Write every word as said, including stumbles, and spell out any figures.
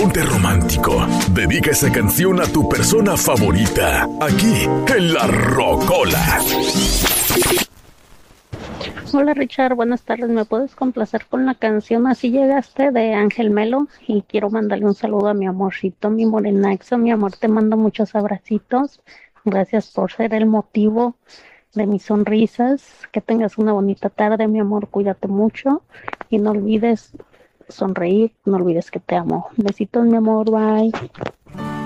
ponte romántico. Dedica esa canción a tu persona favorita, aquí en La Rocola. Hola Richard, buenas tardes. ¿Me puedes complacer con la canción Así llegaste de Ángel Melo? Y quiero mandarle un saludo a mi amorcito, mi morenaxo, mi amor, te mando muchos abracitos. Gracias por ser el motivo de mis sonrisas. Que tengas una bonita tarde, mi amor, cuídate mucho y no olvides sonreír, no olvides que te amo. Besitos, mi amor, bye.